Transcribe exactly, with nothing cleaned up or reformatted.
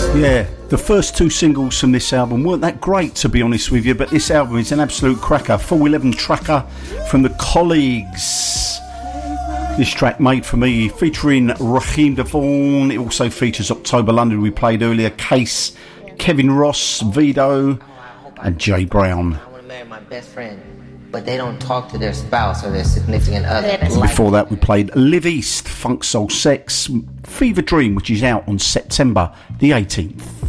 Yeah, the first two singles from this album weren't that great, to be honest with you, but this album is an absolute cracker. four eleven tracker from the Colleagues. This track Made For Me, featuring Raheem DeVaughn. It also features October London, we played earlier, Case, Kevin Ross, Vito, and Jay Brown. I want to marry my best friend, but they don't talk to their spouse or their significant other. Before that, we played Live East, Funk Soul Sex, Fever Dream, which is out on September the eighteenth.